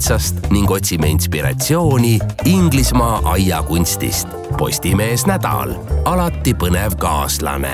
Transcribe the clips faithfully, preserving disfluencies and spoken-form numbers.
lihtsast ning otsime inspiratsiooni Inglismaa aiakunstist. Postimees nädal, alati põnev kaaslane.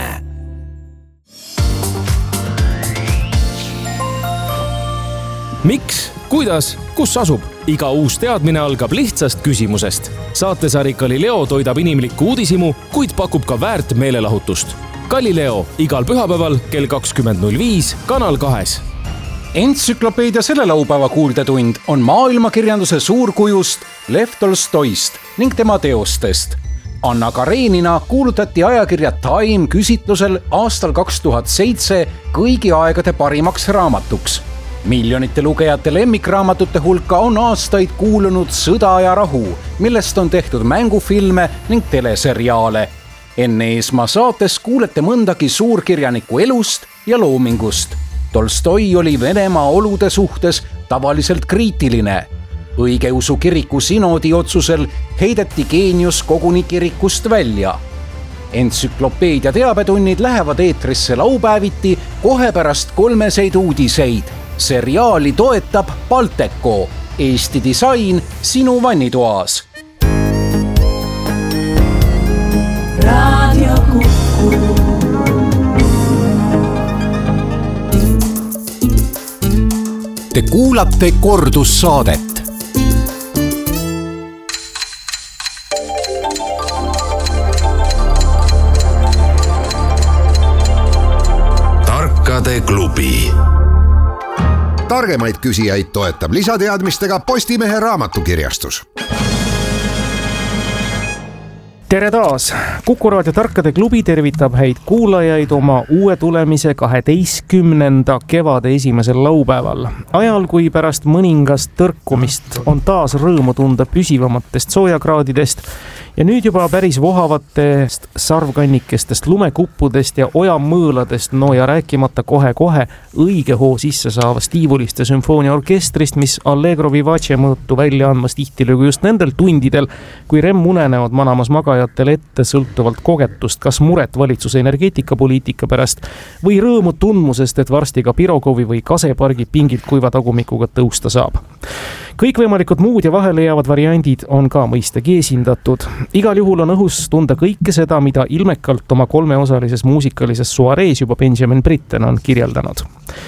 Miks, kuidas, kus asub? Iga uus teadmine algab lihtsast küsimusest. Saatesari Galileo toidab inimlikku uudisimu, kuid pakub ka väärt meelelahutust. Galileo igal pühapäeval kell kakskümmend null viis Kanal kahes. Entsüklopeedia selle laupäeva kuuldetund on maailmakirjanduse suurkujust Lev Tolstoist ning tema teostest. Anna Karenina kuulutati ajakirja Time küsitlusel aastal kaks tuhat seitse kõigi aegade parimaks raamatuks. Miljonite lugejate lemmikraamatute hulka on aastaid kuulunud Sõda ja rahu, millest on tehtud mängufilme ning teleseriaale. Enne Eesmaa saates kuulete mõndagi suurkirjaniku elust ja loomingust. Tolstoi oli Venemaa olude suhtes tavaliselt kriitiline. Õigeusu kiriku sinodi otsusel heideti geenius koguni kirikust välja. Entsüklopeedia teabetunnid lähevad eetrisse laupäeviti kohe pärast kolmeseid uudiseid. Seriaali toetab Balteco, Eesti disain sinu vannitoas. Radio Kuku. Te kuulate kordussaadet. Tarkade klubi. Targemaid küsijaid toetab lisateadmistega Postimehe raamatukirjastus. Tere taas! Kuku Raadio Tarkade klubi tervitab häid kuulajaid oma uue tulemise kaheteistkümnenda kevade esimesel laupäeval. Ajal, kui pärast mõningast tõrkumist on taas rõõmu tunda püsivamatest soojakraadidest ja nüüd juba päris vohavatest sarvkannikestest, lumekuppudest ja ojamõõladest, no ja rääkimata kohe-kohe õige hoo sisse saavast Tiivuliste sümfooniaorkestrist, mis Allegro Vivace mõõtu välja andmas tihtilugu just nendel tundidel, kui Rem unenevad manamas magajatele ette sõltuvalt kogetust, kas muret valitsuse energeetikapoliitika pärast või rõõmu tundmusest, et varsti ka Pirogovi või Kasepargi pingilt kuiva tagumikuga tõusta saab. Kõikvõimalikud muud ja vahele jäävad variandid on ka mõistagi esindatud. Igal juhul on õhus tunda kõike seda, mida ilmekalt oma kolmeosalises muusikalises soarees juba Benjamin Britten on kirjeldanud.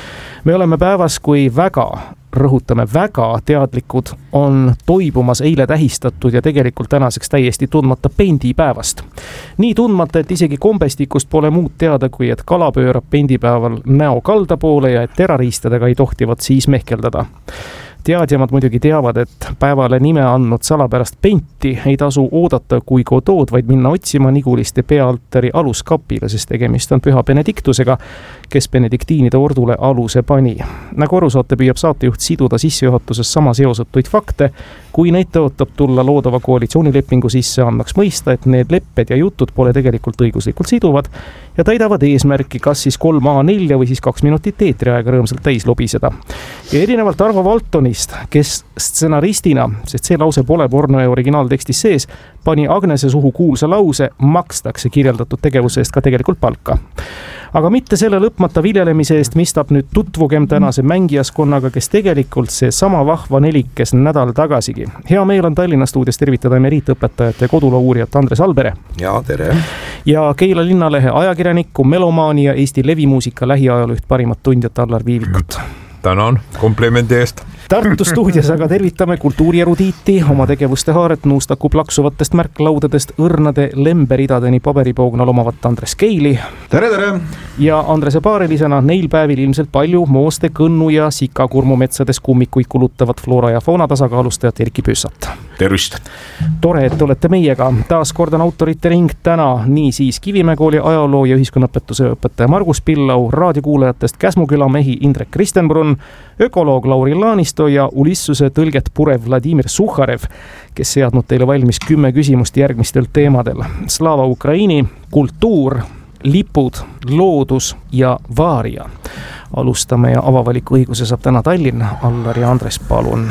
Me oleme päevas, kui väga, rõhutame väga teadlikud, on toibumas eile tähistatud ja tegelikult tänaseks täiesti tundmata pendipäevast. Nii tundmata, et isegi kombestikust pole muud teada, kui et kala pöörab pendipäeval näo kalda poole ja et terariistadega ei tohtivat siis mehkeldada. Teadjamad muidugi teavad, et päevale nime andnud salapärast penti ei tasu oodata kui Godot, vaid minna otsima Niguliste peaaltari aluskapile, sest tegemist on püha Benediktusega, kes benediktiinide ordule aluse pani. Nagu aru saate, püüab saatejuht siduda sissejuhatuses sama seosetuid fakte, kui neid tõotab tulla loodava koalitsioonilepingu sisse andmaks mõista, et need lepped ja jutud pole tegelikult õiguslikult siduvad ja täidavad eesmärki kas siis kolm A neli või siis kaks minutit eetriaega rõõmsalt täis lobiseda. Ja erinevalt Arvo Valtonist, kes stsenaristina, sest see lause pole porno ja originaaltekstis sees, pani Agnese suhu kuulsa lause, makstakse kirjeldatud tegevuse eest ka tegelikult palka. Aga mitte selle lõpmata viljelemise eest, mistab nüüd tutvugem tänase mängijaskonnaga, kes tegelikult see sama vahva nelikes nädal tagasigi. Hea meel on Tallinna stuudios tervitada emeriitõpetajat ja koduloo uurijat Andres Albere. Ja, tere. Ja Keila linnalehe ajakirjanikku, melomaani ja Eesti levimuusika lähiajalüht parimat tundjat Allar Viivikut. Tänan komplimendi eest. Tartu stuudios aga tervitame kultuurierudiiti, oma tegevuste haaret nuustaku plaksuvatest märklaudadest õrnade lemberidadeni paberipoognal omavat Andres Keili. Tere, tere! Ja Andrese paarilisena neil päevil ilmselt palju mooste, kõnnu ja sikakurmumetsades kummikuid kulutavat floora ja fauna tasakaalustajat Erki Püssat. Tervist! Tore, et olete meiega. Taas kordan autorite ring täna nii siis Kivimäe kooli ajaloo ja ühiskonnaõpetuse õpetaja Margus Pillau, raadiokuulajatest Käsmuküla mehi Indrek Kristenbrunn, ökoloog Lauri Laanisto ja Ulissuse tõlget purev Vladimir Suharev, kes seadnud teile valmis kümme küsimust järgmistel teemadel. Slava Ukraini, kultuur, lipud, loodus ja vaaria. Alustame ja avavaliku õiguse saab täna Tallinn. Allar ja Andres, palun.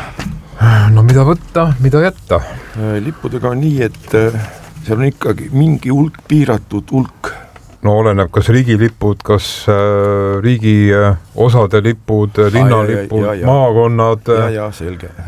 No mida võtta, mida jätta? Lippudega on nii, et seal on ikkagi mingi hulk piiratud hulk. No oleneb, kas riigilipud, kas riigi osade lipud, linnalipud, maakonnad. ja, ja selge.